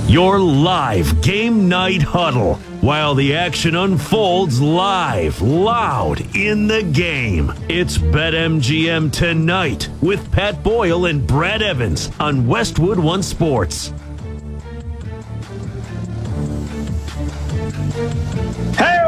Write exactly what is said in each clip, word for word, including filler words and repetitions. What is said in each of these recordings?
Your live game night huddle while the action unfolds live, loud in the game. It's BetMGM Tonight with Pat Boyle and Brad Evans on Westwood One Sports. Hey,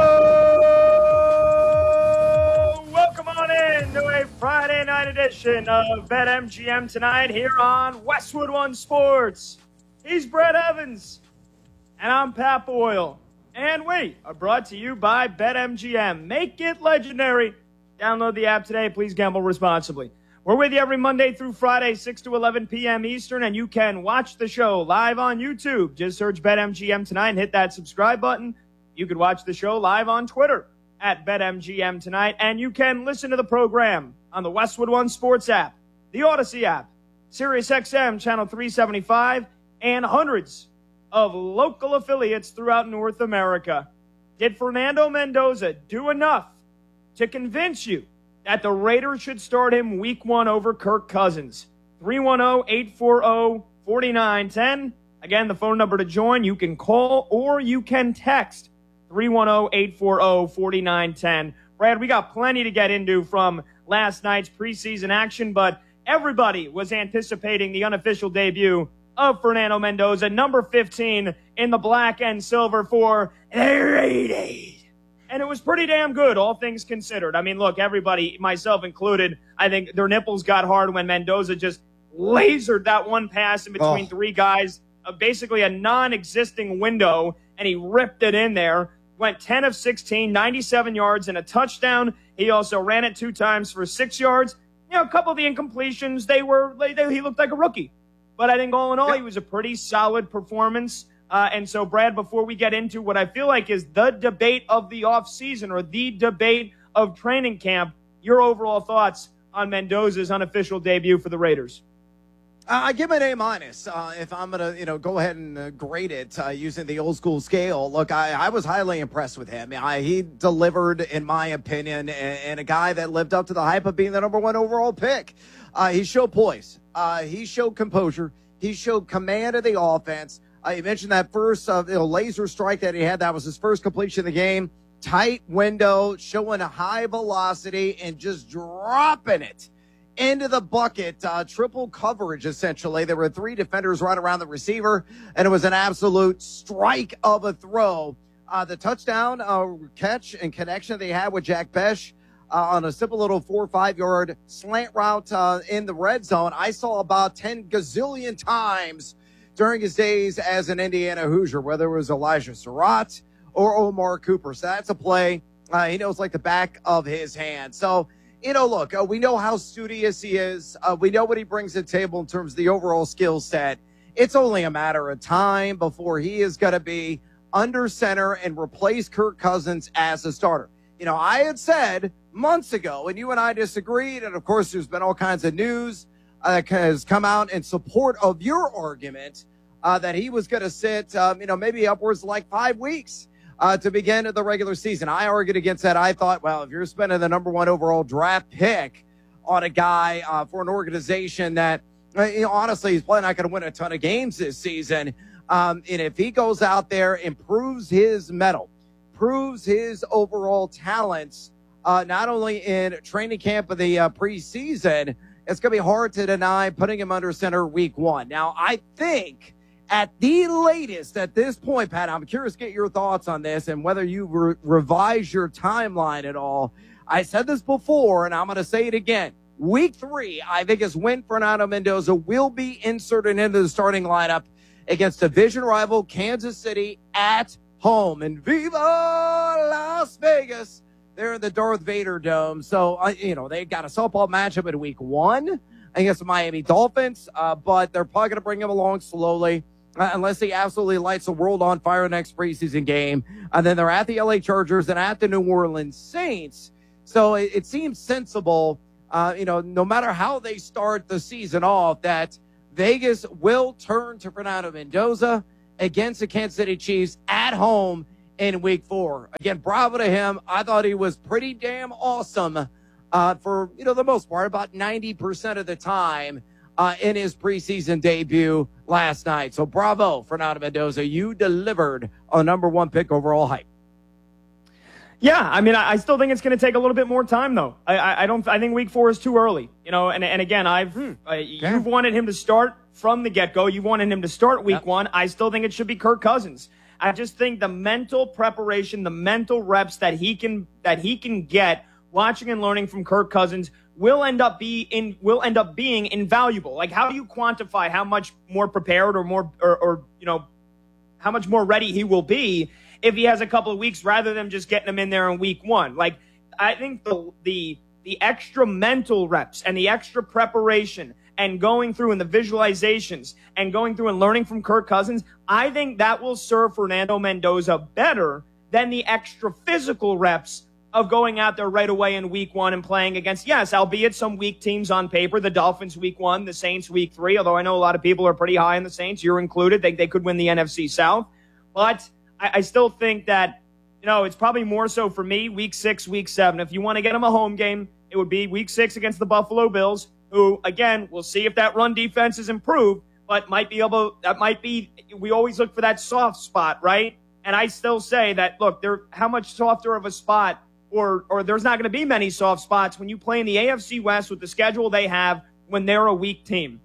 welcome on in to a Friday night edition of BetMGM Tonight here on Westwood One Sports. He's Brad Evans, and I'm Pat Boyle. And we are brought to you by BetMGM. Make it legendary. Download the app today. Please gamble responsibly. We're with you every Monday through Friday, six to eleven p.m. Eastern, and you can watch the show live on YouTube. Just search BetMGM Tonight and hit that subscribe button. You can watch the show live on Twitter at BetMGM Tonight, and you can listen to the program on the Westwood One Sports app, the Odyssey app, SiriusXM Channel three seventy-five, and hundreds of local affiliates throughout North America. Did Fernando Mendoza do enough to convince you that the Raiders should start him week one over Kirk Cousins? three one zero, eight four zero, four nine one zero. Again, the phone number to join, you can call or you can text three one zero, eight four zero, four nine one zero. Brad, we got plenty to get into from last night's preseason action, but everybody was anticipating the unofficial debut of Fernando Mendoza, number fifteen in the black and silver for the Raiders. And it was pretty damn good, all things considered. I mean, look, everybody, myself included, I think their nipples got hard when Mendoza just lasered that one pass in between oh. three guys, uh, basically a non-existing window, and he ripped it in there. Went ten of sixteen, ninety-seven yards and a touchdown. He also ran it two times for six yards. You know, a couple of the incompletions, they were, they, he looked like a rookie. But I think all in all, yep. He was a pretty solid performance. Uh, and so, Brad, before we get into what I feel like is the debate of the offseason or the debate of training camp, your overall thoughts on Mendoza's unofficial debut for the Raiders? Uh, I give it an A minus. Uh, if I'm gonna, you know, go ahead and uh, grade it uh, using the old school scale. Look, I, I was highly impressed with him. I, he delivered, in my opinion, and, and a guy that lived up to the hype of being the number one overall pick. Uh, he showed poise. Uh, he showed composure. He showed command of the offense. Uh, you mentioned that first uh, you know, laser strike that he had. That was his first completion of the game. Tight window, showing a high velocity and just dropping it into the bucket. Uh, triple coverage, essentially. There were three defenders right around the receiver, and it was an absolute strike of a throw. Uh, the touchdown uh, catch and connection they had with Jack Besh Uh, on a simple little four or five yard slant route uh, in the red zone, I saw about ten gazillion times during his days as an Indiana Hoosier, whether it was Elijah Surratt or Omar Cooper. So that's a play uh, he knows like the back of his hand. So, you know, look, uh, we know how studious he is. Uh, we know what he brings to the table in terms of the overall skill set. It's only a matter of time before he is going to be under center and replace Kirk Cousins as a starter. You know, I had said months ago, and you and I disagreed, and of course there's been all kinds of news uh, that has come out in support of your argument uh, that he was going to sit, um, you know, maybe upwards of like five weeks uh, to begin the regular season. I argued against that. I thought, well, if you're spending the number one overall draft pick on a guy uh, for an organization that, uh, you know, honestly, he's probably not going to win a ton of games this season, um, and if he goes out there and proves his mettle, proves his overall talents, uh, not only in training camp of the uh, preseason, it's going to be hard to deny putting him under center week one. Now, I think at the latest at this point, Pat, I'm curious to get your thoughts on this and whether you re- revise your timeline at all. I said this before, and I'm going to say it again. Week three, I think, is when Fernando Mendoza will be inserted into the starting lineup against division rival Kansas City at home. And Viva Las Vegas. They're in the Darth Vader Dome. So, uh, you know, they got a softball matchup in week one against the Miami Dolphins, uh, but they're probably going to bring him along slowly uh, unless he absolutely lights the world on fire next preseason game. And then they're at the L A Chargers and at the New Orleans Saints. So it, it seems sensible, uh, you know, no matter how they start the season off, that Vegas will turn to Fernando Mendoza against the Kansas City Chiefs at home in week four. Again, bravo to him. I thought he was pretty damn awesome uh, for, you know, the most part, about ninety percent of the time. uh, in his preseason debut last night. So bravo, Fernando Mendoza. You delivered a number one pick overall hype. Yeah, I mean, I, I still think it's going to take a little bit more time, though. I, I, I don't. I think week four is too early. You know, and and again, I've hmm. uh, yeah. you've wanted him to start from the get-go. You wanted him to start week yep. one. I still think it should be Kirk Cousins. I just think the mental preparation, the mental reps that he can that he can get watching and learning from Kirk Cousins will end up be in will end up being invaluable. Like, how do you quantify how much more prepared or more or, or you know how much more ready he will be if he has a couple of weeks rather than just getting him in there in week one? Like, I think the the the extra mental reps and the extra preparation and going through and the visualizations and going through and learning from Kirk Cousins, I think that will serve Fernando Mendoza better than the extra physical reps of going out there right away in week one and playing against, yes, albeit some weak teams on paper, the Dolphins week one, the Saints week three, although I know a lot of people are pretty high on the Saints. You're included. They, they could win the N F C South. But I, I still think that, you know, it's probably more so for me, week six, week seven. If you want to get them a home game, it would be week six against the Buffalo Bills, who, again, we'll see if that run defense is improved, but might be able, that might be, we always look for that soft spot, right? And I still say that, look, they're how much softer of a spot, or or there's not going to be many soft spots when you play in the A F C West with the schedule they have when they're a weak team.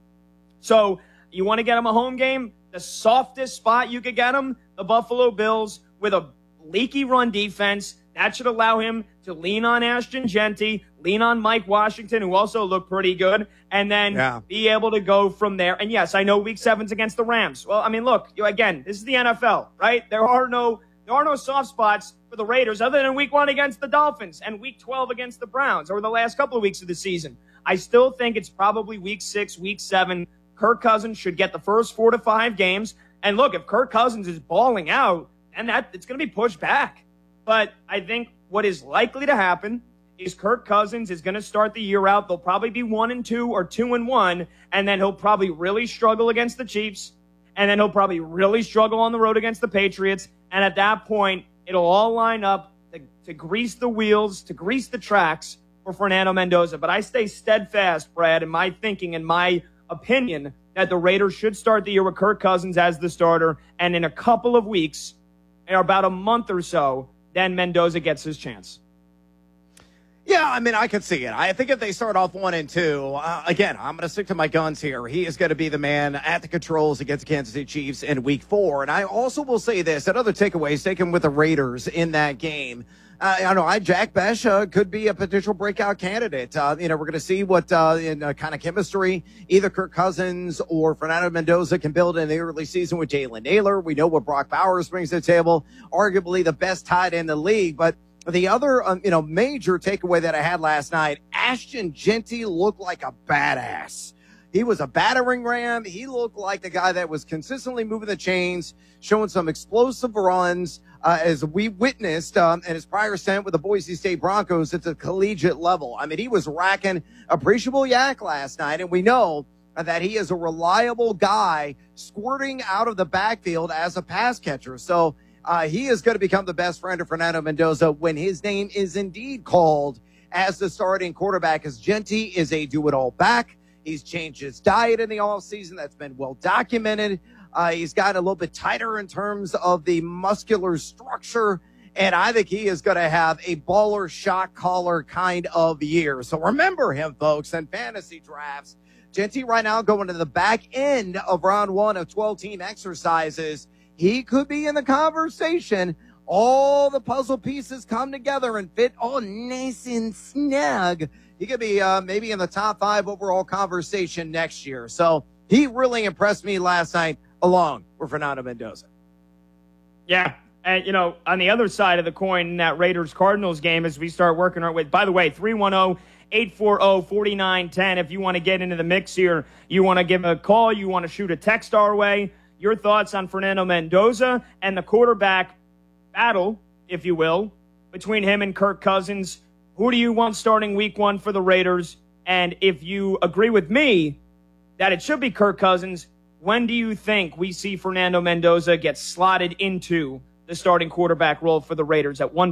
So you want to get them a home game? The softest spot you could get them, the Buffalo Bills, with a leaky run defense. That should allow him to lean on Ashton Jeanty, lean on Mike Washington, who also looked pretty good, and then yeah. be able to go from there. And yes, I know week seven's against the Rams. Well, I mean, look, you, again, this is the N F L, right? There are no there are no soft spots for the Raiders other than week one against the Dolphins and week twelve against the Browns, or the last couple of weeks of the season. I still think it's probably week six, week seven. Kirk Cousins should get the first four to five games. And look, if Kirk Cousins is balling out, then that it's going to be pushed back. But I think what is likely to happen is Kirk Cousins is going to start the year out. They'll probably be one and two or two and one, and then he'll probably really struggle against the Chiefs, and then he'll probably really struggle on the road against the Patriots. And at that point, it'll all line up to, to grease the wheels, to grease the tracks for Fernando Mendoza. But I stay steadfast, Brad, in my thinking and my opinion that the Raiders should start the year with Kirk Cousins as the starter, and in a couple of weeks, or about a month or so, then Mendoza gets his chance. Yeah, I mean, I could see it. I think if they start off one and two, uh, again, I'm going to stick to my guns here. He is going to be the man at the controls against the Kansas City Chiefs in week four. And I also will say this, another takeaways taken with the Raiders in that game. Uh, I know I Jack Besh uh, could be a potential breakout candidate. Uh, you know, we're going to see what uh, in uh, kind of chemistry either Kirk Cousins or Fernando Mendoza can build in the early season with Jalen Naylor. We know what Brock Bowers brings to the table, arguably the best tight end in the league. But the other, um, you know, major takeaway that I had last night, Ashton Jeanty looked like a badass. He was a battering ram. He looked like the guy that was consistently moving the chains, showing some explosive runs, uh, as we witnessed um, in his prior stint with the Boise State Broncos at the collegiate level. I mean, he was racking appreciable yak last night, and we know that he is a reliable guy squirting out of the backfield as a pass catcher. So uh, he is going to become the best friend of Fernando Mendoza when his name is indeed called as the starting quarterback, as Jeanty is a do-it-all back. He's changed his diet in the offseason. That's been well documented. Uh, he's gotten a little bit tighter in terms of the muscular structure, and I think he is going to have a baller shot caller kind of year. So remember him, folks, in fantasy drafts. Jeanty right now going to the back end of round one of twelve-team exercises. He could be in the conversation. All the puzzle pieces come together and fit all nice and snug. He could be uh, maybe in the top five overall conversation next year. So he really impressed me last night along with Fernando Mendoza. Yeah. And, you know, on the other side of the coin in that Raiders-Cardinals game, as we start working our way, by the way, three one zero, eight four zero, four nine one zero. If you want to get into the mix here, you want to give a call, you want to shoot a text our way, your thoughts on Fernando Mendoza and the quarterback battle, if you will, between him and Kirk Cousins. Who do you want starting week one for the Raiders? And if you agree with me that it should be Kirk Cousins, when do you think we see Fernando Mendoza get slotted into the starting quarterback role for the Raiders? At one